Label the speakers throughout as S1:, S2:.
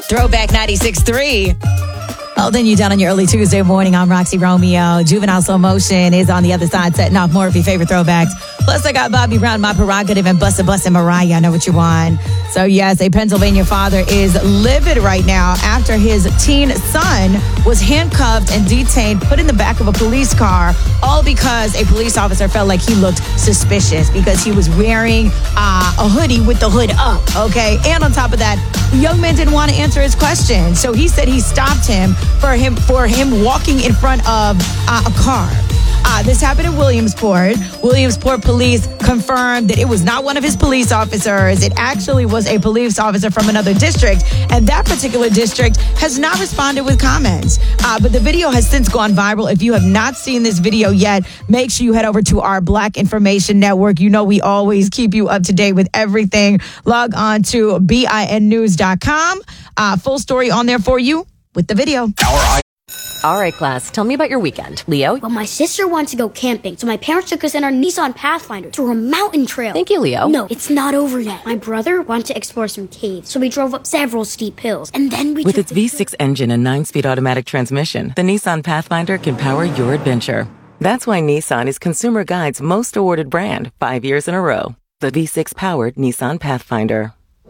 S1: Throwback 96.3. Oh, then you down on your early Tuesday morning. I'm Roxy Romeo. Juvenile Slow Motion is on the other side, setting off more of your favorite throwbacks. Plus, I got Bobby Brown, My Prerogative, and Bussin' Mariah. I know what you want. So, yes, a Pennsylvania father is livid right now after his teen son was handcuffed and detained, put in the back of a police car, all because a police officer felt like he looked suspicious because he was wearing a hoodie with the hood up, okay? And on top of that, the young man didn't want to answer his question. So he said he stopped him for him walking in front of a car. This happened in Williamsport. Williamsport police confirmed that it was not one of his police officers. It actually was a police officer from another district. And that particular district has not responded with comments. But the video has since gone viral. If you have not seen this video yet, make sure you head over to our Black Information Network. You know we always keep you up to date with everything. Log on to BINnews.com. Full story on there for you with the video.
S2: All right, class, tell me about your weekend. Leo?
S3: Well, my sister wants to go camping, so my parents took us in our Nissan Pathfinder to a mountain trail.
S2: Thank you, Leo.
S3: No, it's not over yet. My brother wanted to explore some caves, so we drove up several steep hills, and then we
S4: With its V6 engine and 9-speed automatic transmission, the Nissan Pathfinder can power your adventure. That's why Nissan is Consumer Guide's most awarded brand 5 years in a row. The V6-powered Nissan Pathfinder.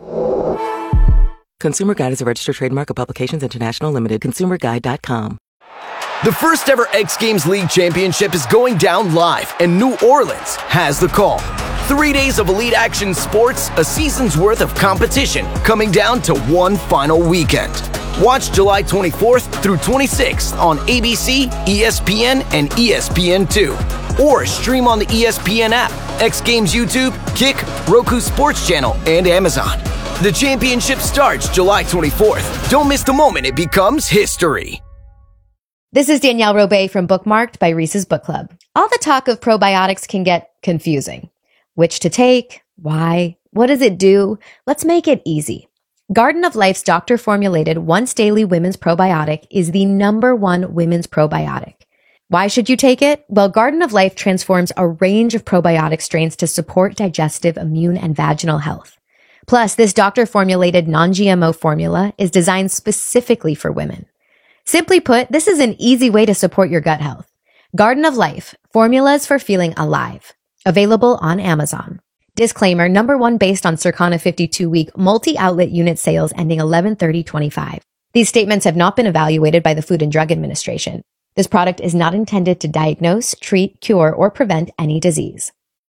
S4: Consumer Guide is a registered trademark of Publications International Limited. ConsumerGuide.com.
S5: The first ever X Games League Championship is going down live, and New Orleans has the call. 3 days of elite action sports, a season's worth of competition, coming down to one final weekend. Watch July 24th through 26th on ABC, ESPN, and ESPN2. Or stream on the ESPN app, X Games YouTube, Kick, Roku Sports Channel, and Amazon. The championship starts July 24th. Don't miss the moment it becomes history.
S6: This is Danielle Robay from Bookmarked by Reese's Book Club. All the talk of probiotics can get confusing. Which to take? Why? What does it do? Let's make it easy. Garden of Life's doctor-formulated once-daily women's probiotic is the #1 women's probiotic. Why should you take it? Well, Garden of Life transforms a range of probiotic strains to support digestive, immune, and vaginal health. Plus, this doctor-formulated non-GMO formula is designed specifically for women. Simply put, this is an easy way to support your gut health. Garden of Life, formulas for feeling alive. Available on Amazon. Disclaimer, #1 based on Circana 52-week multi-outlet unit sales ending 11/30/25. These statements have not been evaluated by the Food and Drug Administration. This product is not intended to diagnose, treat, cure, or prevent any disease.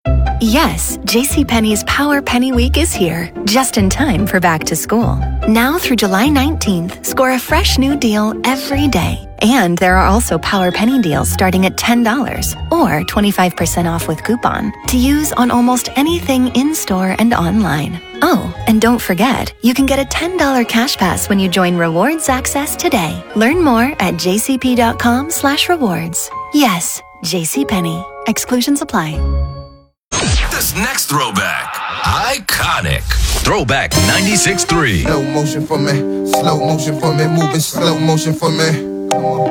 S7: Yes, JCPenney's Power Penny Week is here, just in time for back to school. Now through July 19th, score a fresh new deal every day. And there are also Power Penny deals starting at $10 or 25% off with coupon to use on almost anything in-store and online. Oh, and don't forget, you can get a $10 cash pass when you join Rewards Access today. Learn more at jcp.com/rewards. Yes, JCPenney. Exclusions apply.
S8: This next throwback, iconic. Throwback 96.3.
S9: Slow motion for me, moving slow motion for me. Come on.